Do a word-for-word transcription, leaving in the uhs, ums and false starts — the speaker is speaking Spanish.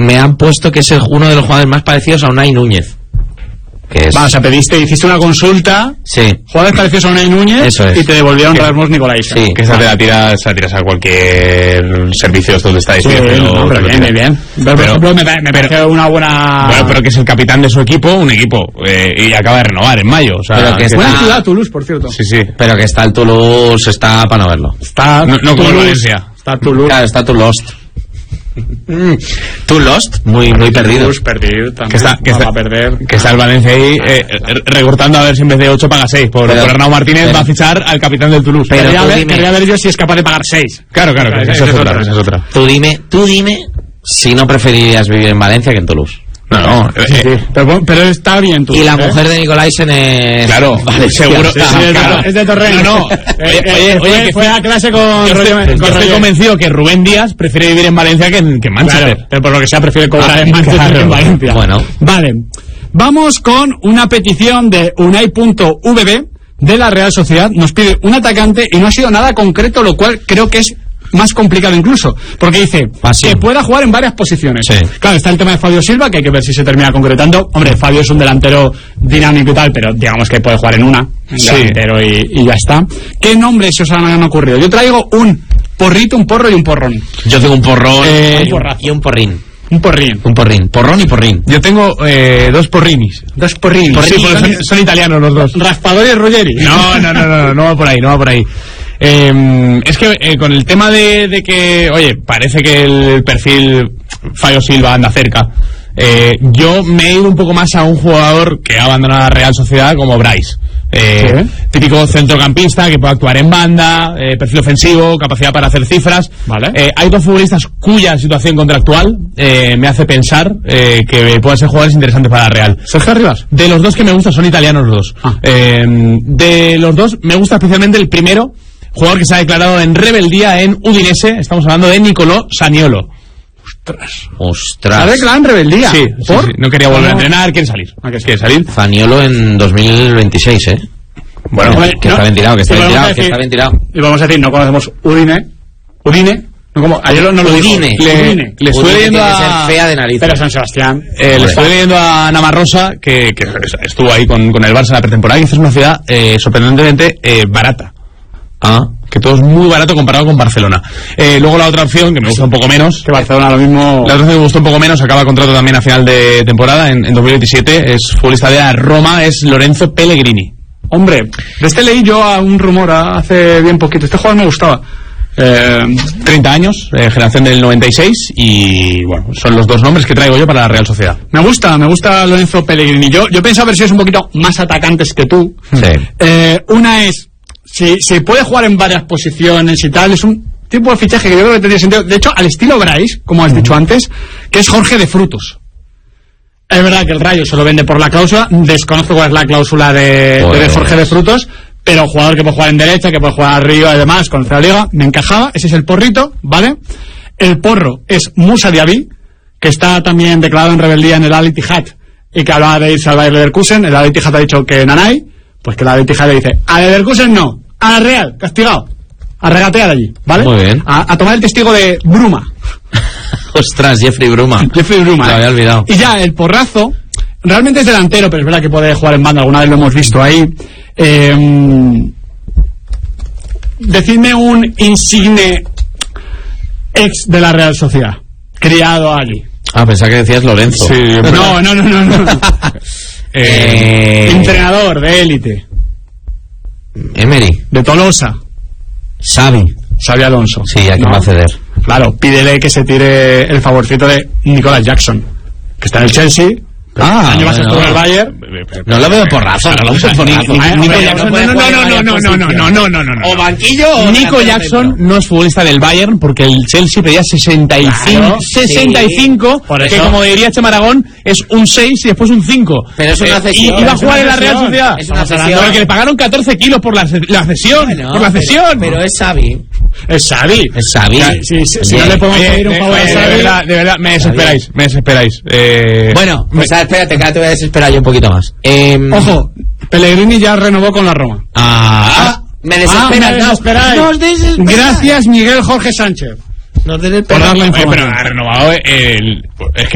me han puesto que es el, uno de los jugadores más parecidos a Unai Núñez. Que es... Va, o sea, pediste, hiciste una consulta, sí. jugadores parecidos a Unai Núñez, eso es. Y te devolvieron Rasmus Nicolaisen. Sí, que esa te la tiras, se la tiras a cualquier servicio de estos de estadística. Sí, pero, no, pero bien, bien, bien. Pero, por ejemplo, me, me parece una buena... Bueno, pero que es el capitán de su equipo, un equipo, eh, y acaba de renovar en mayo. O sea, pero que que está... Buena ciudad, Toulouse, por cierto. Sí, sí. Pero que está el Toulouse, está para no verlo. Está No, no como Valencia. Está Toulouse. Claro, está Toulouse. Mm. Tú Lost, muy muy perdido. Toulouse perdido también. Que está, que, va está, a perder. que está el Valencia ahí eh, recortando a ver si en vez de ocho paga seis. Por, Pero, por Arnau Martínez pero, va a fichar al capitán del Toulouse. Pero quería, tú ver, dime- quería ver yo si es capaz de pagar seis. Claro, claro, claro, esa es, es otra, otra. esa es otra. Tú dime, tú dime si no preferirías vivir en Valencia que en Toulouse. No, no, Sí, eh, sí. Pero, pero está bien tú. Y la ¿eh? mujer de Nicolaisen es... claro, Vale, seguro. Sí, sí, es, claro. de, es de Torrent. No, no. Eh, Oye, eh, oye, fue, oye, que fue sí. a clase con Yo estoy, Roger- yo con estoy Roger. convencido que Rubén Díaz prefiere vivir en Valencia que en, que en Manchester. Claro, pero por lo que sea prefiere cobrar Ah, en Manchester claro. que en Valencia. Bueno. Vale. Vamos con una petición de Unai punto v b de la Real Sociedad. Nos pide un atacante y no ha sido nada concreto, lo cual creo que es más complicado incluso, porque dice Fácil. que pueda jugar en varias posiciones. Sí. Claro, está el tema de Fabio Silva, que hay que ver si se termina concretando. Hombre, Fabio es un delantero dinámico y tal, pero digamos que puede jugar en una, en Sí. delantero y, y ya está. ¿Qué nombres se os han ocurrido? Yo traigo un porrito, un porro y un porrón. Yo tengo un porrón Eh, y, un, y un porrín. Un porrín. Un porrín. Porrón y porrín. Yo tengo eh, dos porrinis. Dos porrinis. Sí, porque son, son italianos los dos. Raspador y Ruggeri. No, no, no, no, no, no va por ahí, no va por ahí. Eh, es que eh, con el tema de, de que, oye, parece que el perfil Fabio Silva anda cerca. Eh, yo me he ido un poco más a un jugador que ha abandonado la Real Sociedad como Bryce. Eh, ¿Sí? Típico centrocampista que puede actuar en banda, eh, perfil ofensivo, capacidad para hacer cifras. Vale. Eh, hay dos futbolistas cuya situación contractual eh, me hace pensar eh, que pueden ser jugadores interesantes para la Real. Sergio Rivas. De los dos que me gustan son italianos los dos. Ah. Eh, de los dos me gusta especialmente el primero, jugador que se ha declarado en rebeldía en Udinese. Estamos hablando de Nicolò Saniolo. Ostras. ¿Sabes que la han rebeldía? Sí, sí, ¿Por? sí, no quería volver a ¿Cómo? entrenar, quiere salir. Ah, que sí. Quiere salir. Zaniolo en dos mil veintiséis, ¿eh? Bueno, Hombre, que no, está bien tirado, que está y bien vamos a tirado, que decir- está bien tirado. Y vamos a decir, no conocemos Udine. Udine. No, como, ayer no lo dijo. Udine. Le, Le- Udine. le estoy Udine leyendo tiene que a... ser fea de narices. Pero San Sebastián. Eh, le Hombre. estoy leyendo a Navarrosa, que, que estuvo ahí con, con el Barça en la pretemporada, y dice es una ciudad eh, sorprendentemente eh, barata. Ah, Que todo es muy barato comparado con Barcelona. Eh, luego la otra opción, que me gusta un poco menos, Que Barcelona lo mismo. la otra opción que me gustó un poco menos, acaba contrato también a final de temporada, en, en dos mil veintisiete, es futbolista de la Roma, es Lorenzo Pellegrini. Hombre, de este leí yo a un rumor a- hace bien poquito. Este jugador me gustaba. Eh, treinta años, eh, generación del noventa y seis, y bueno, son los dos nombres que traigo yo para la Real Sociedad. me gusta, me gusta Lorenzo Pellegrini. Yo, yo pensaba ver si es un poquito más atacantes que tú. sí. Eh, una es, si, si puede jugar en varias posiciones y tal, es un tipo de fichaje que yo creo que tendría sentido. De hecho, al estilo Bryce, como has dicho antes, que es Jorge de Frutos. Es verdad que el Rayo se lo vende por la cláusula, desconozco cuál es la cláusula de, Pues... de Jorge de Frutos, pero jugador que puede jugar en derecha, que puede jugar arriba y demás, conoce la liga, me encajaba, ese es el porrito, ¿vale? El porro es Musa Diaby, que está también declarado en rebeldía en el Al Ittihad, y que hablaba de irse al Bayer Leverkusen. El Al Ittihad ha dicho que Nanay, pues que el Al Ittihad le dice, a Leverkusen no, a la Real, castigado, a regatear allí, ¿vale? Muy bien. A, a tomar el testigo de Bruma. Ostras, Jeffrey Bruma. Jeffrey Bruma. Lo ¿eh? había olvidado. Y ya, el porrazo, realmente es delantero, pero es verdad que puede jugar en banda, alguna vez lo hemos visto ahí. Eh, decidme un insigne ex de la Real Sociedad, criado allí. Ah, pensaba que decías Lorenzo. No, no, no, no, no. Eh, Entrenador de élite, Emery. de Tolosa, Xavi. Xabi Alonso. Sí, ¿a quién No. va a ceder? Claro, pídele que se tire el favorcito de Nicolas Jackson, que está en el Chelsea. Ah, año pasado bueno. estuvo en el Bayern. No lo veo porrazo, no lo veo porrazo. Ni- Ah, Nico hombre, Jackson, puede no, no, jugar en no, varias no, no, no, no, posiciones. no, no, no, no. O banquillo o Nico delantero Jackson centro. no es futbolista del Bayern porque el Chelsea pedía sesenta y cinco, Claro, sesenta y cinco, Por que eso. como diría Chema Aragón es un seis y después un cinco. Pero es una Eh, cesión. y iba a Es jugar una en la Real cesión. Sociedad. Es una Pero cesión. que le pagaron catorce kilos por la, la cesión. Bueno, por la pero- cesión. Pero es Xavi. Es Xavi. Es Xavi. Ya, sí, sí, si Oye, no le podemos Oye, pedir un de, favor a oye, de Xavi. verdad, de verdad, me desesperáis, me desesperáis. Eh, Bueno, pues ah, espérate, que ahora te voy a desesperar yo un poquito más. Eh, Ojo, Pellegrini ya renovó con la Roma. Ah, me Ah, desesperas. me no. desesperáis. Nos desesperas. Gracias, Miguel Jorge Sánchez. Nos Por desesperas. dar la oye, pero información. ha renovado el... Es que